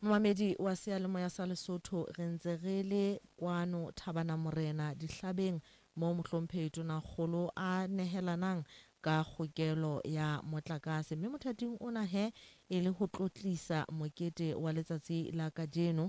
Mamedi wa Seyalemoya sa Lesotho re ntse re le kwano Thabana Morena dihlabeng mo mohlomphehi Tonakgolo a nehelanang ka kgokelo ya motlakase mme mothating ona he e le ho tlotlisa mokete wa letsatsi la kajeno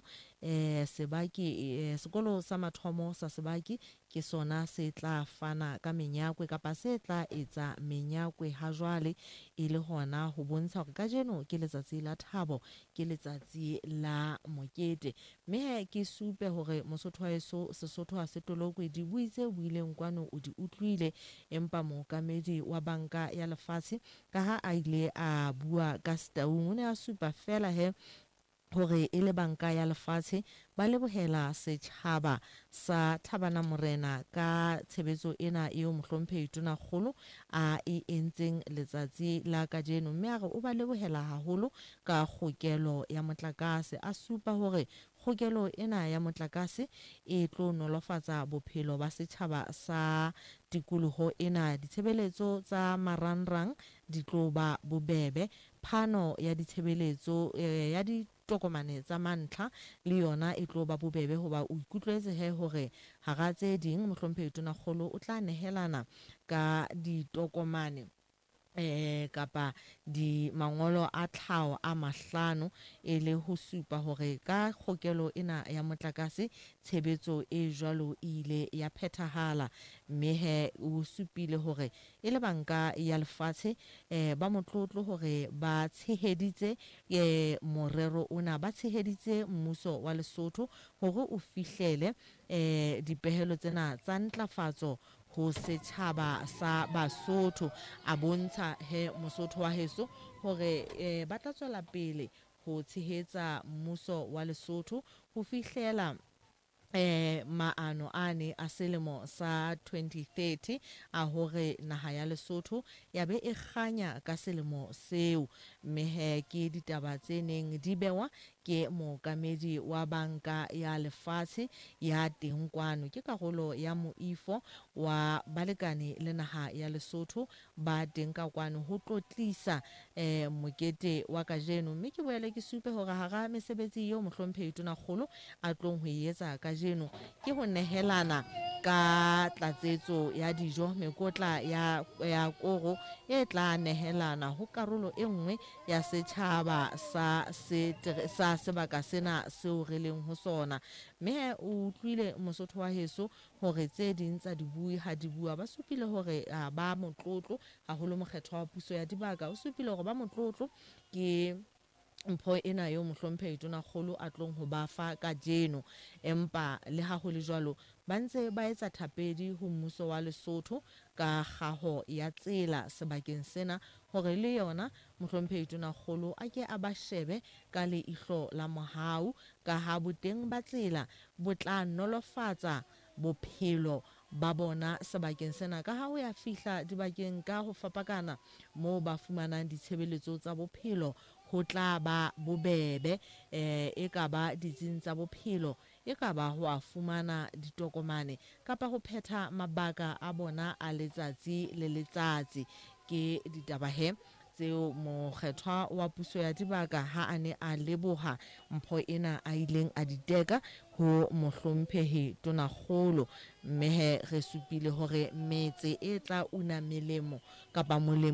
sebaki sekolo sa mathomo sa sebaki ke sona se tla fana ka menyakwe kapa se tla etsa menyakwe ha jwale e le hona ho bontsha hore kajeno ke letsatsi la thabo ke letsatsi la mokete mme he ke supe hore Mosotho wa heso Sesotho ha se tolokwe di buitse buileng kwano o di utlwile empa mookamedi wa banka ya lefatshe ka ha a ile a bua ka Staung o ne a supa fela he hore e le banka ya lefatshe ba lebohela setjhaba sa Thabana Morena ka tshebetso ena eo mohlomphehi Tonakgolo a e entseng letsatsi la kajeno mme a re o ba lebohela haholo ka kgokelo ya motlakase a supa hore kgokelo ena ya motlakase e tlo nolofatsa bophelo ba setjhaba sa tikoloho ena ditshebeletso tsa marangrang di tlo ba bobebe phano ya ditshebeletso ya ditokomane tsa mantlha le yona e tlo ba bobebe hoba o ikutlwetse he hore hara tse ding mohlomphehi Tonakgolo o tla nehelana ka ditokomane kapa di mangolo a tlhaho a mahlano e le ho supa hore ka kgokelo ena ya motlakase tshebetso e jwalo ile ya phethahala mme he o supile hore e le banka ya lefatshe ba motlotlo hore ba tsheheditse morero ona ba tsheheditse mmuso wa Lesotho hore o fihlele dipehelo tsena tsa ntlafatso ho setjhaba sa Basotho a bontsha he Mosotho wa heso hore ba tla tswela pele ho tshehetsa mmuso wa Lesotho ho fihlela maano ane a selemo sa 2030 a hore naha ya Lesotho ya be e kganya ka selemo seo mme he ke ditaba tse neng di bewa ke mookamedi wa banka ya lefatshe ya teng kwano ke karolo ya moifo wa balekane le naha ya Lesotho ba teng ka kwano ho tlotlisa mokete wa kajeno mme ke boele ke supe hore hara mesebetsi eo mohlomphehi Tonakgolo a tlong ho etsa kajeno ke ho nehelana ka tlatsetso ya dijo mekotla ya koro e tla nehelana ho karolo e nngwe ya setjhaba sa sebaka sena seo re leng ho sona mme o utlwile Mosotho wa heso hore tse ding tsa dibui ha di bua ba supile hore ba motlotlo haholo mokgetho wa puso ya dibaka o supile hore ba motlotlo ke mpho ena eo mohlomphehi Tonakgolo a tlong ho ba fa kajeno empa le ha ho le jwalo ba ntse ba etsa thapedi ho mmuso wa Lesotho ka kgaho ya tsela sebakeng sena hore le yona mohlomphehi Tonakgolo a ke a ba shebe ka leihlo la mohau ka ha boteng ba tsela bo tla nolofatsa bophelo ba bona sebakeng sena ka ha o ya fihla dibakeng ka ho fapakana moo ba fumanang ditshebeletso tsa bophelo ho tla ba bobebe e ka ba ditsing tsa bophelo e ka ba ho a fumana ditokomane kapa ho phetha mabaka a bona a letsatsi le letsatsi ke ditaba he tseo mokgethwa wa puso ya dibaka ha a ne a leboha mpho ena a ileng a diteka ho mohlomphehi Tonakgolo mme he re supile hore metse e tla una melemo kapa molemo